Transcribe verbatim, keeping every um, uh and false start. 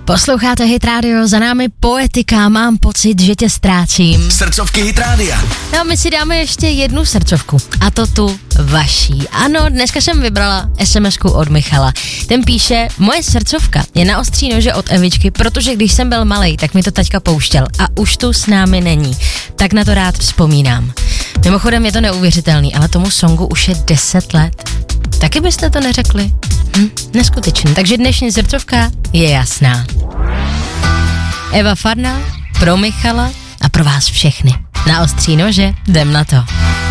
Posloucháte Hit Radio, za námi Poetika, mám pocit, že tě ztrácím. Srdcovky Hit Radia. No, my si dáme ještě jednu srdcovku, a to tu vaší. Ano, dneska jsem vybrala SMSku od Michala. Ten píše, moje srdcovka je na ostří nože od Evičky, protože když jsem byl malej, tak mi to taťka pouštěl a už tu s námi není. Tak na to rád vzpomínám. Mimochodem je to neuvěřitelný, ale tomu songu už je deset let. Taky byste to neřekli? Hm, neskutečný. Takže dnešní srdcovka je jasná. Eva Farná pro Michala a pro vás všechny. Na ostří nože jdem na to.